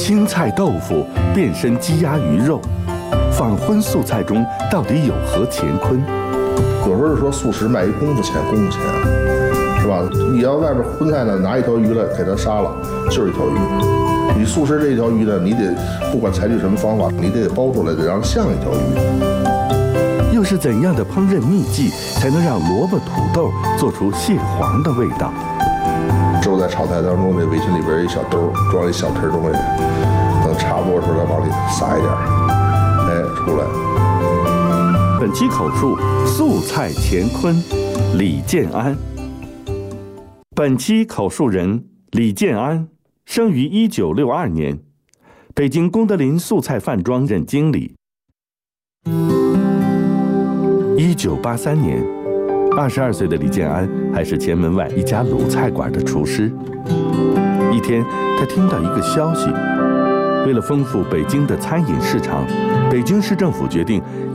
青菜豆腐变身鸡鸭鱼肉，仿荤素菜中到底有何乾坤？ 有时候就说素食卖一功夫钱，是吧？你要外边荤菜呢，拿一条鱼来给它杀了，就是一条鱼。你素食这一条鱼呢，你得不管采取什么方法，你得包出来，得让像一条鱼。 又是怎样的烹饪秘技，才能让萝卜土豆做出蟹黄的味道？ 之后在炒菜当中，这围裙里边一小兜装一小盆东西，等差不多时候再往里撒一点，出来。 本期口述素菜乾坤，李建安。本期口述人李建安，生于1962年，北京功德林素菜饭庄任经理。1983年，22岁的李建安还是前门外一家鲁菜馆的厨师。一天，他听到一个消息，为了丰富北京的餐饮市场，北京市政府决定